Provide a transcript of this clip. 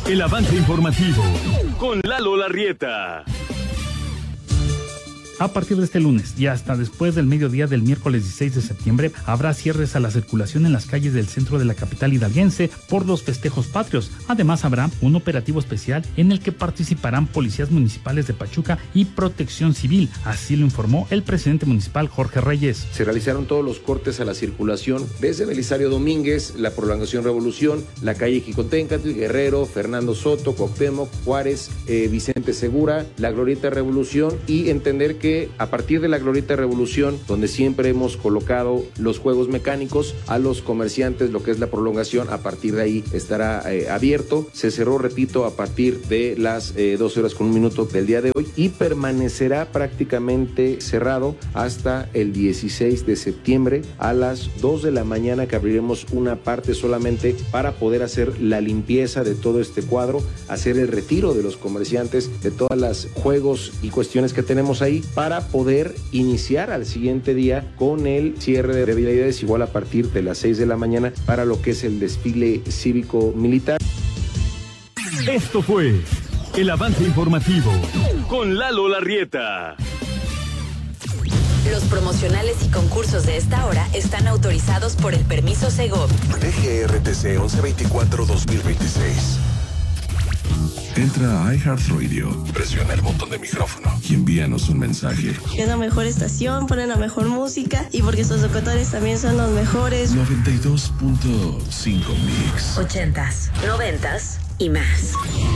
El avance informativo con Lalo Larrieta. A partir de este lunes y hasta después del mediodía del miércoles 16 de septiembre habrá cierres a la circulación en las calles del centro de la capital hidalguense por los festejos patrios. Además habrá un operativo especial en el que participarán policías municipales de Pachuca y Protección Civil. Así lo informó el presidente municipal Jorge Reyes. Se realizaron todos los cortes a la circulación desde Belisario Domínguez, la prolongación Revolución, la calle Jicoténcatl, Guerrero, Fernando Soto, Cuauhtémoc, Juárez, Vicente Segura, la Glorieta Revolución, y entender que a partir de la Glorieta Revolución, donde siempre hemos colocado los juegos mecánicos, a los comerciantes, lo que es la prolongación, a partir de ahí estará abierto. Se cerró, repito, a partir de las 12:01 del día de hoy y permanecerá prácticamente cerrado hasta el 16 de septiembre a las 2 de la mañana, que abriremos una parte solamente para poder hacer la limpieza de todo este cuadro, hacer el retiro de los comerciantes de todas las juegos y cuestiones que tenemos ahí, para poder iniciar al siguiente día con el cierre de vialidades, igual a partir de las 6 de la mañana para lo que es el desfile cívico-militar. Esto fue el avance informativo con Lalo Larrieta. Los promocionales y concursos de esta hora están autorizados por el permiso Segov. DGRTC 1124-2026. Entra a iHeartRadio, presiona el botón de micrófono y envíanos un mensaje. Es la mejor estación, ponen la mejor música y porque sus locutores también son los mejores. 92.5 Mix. 80s, 90s y más.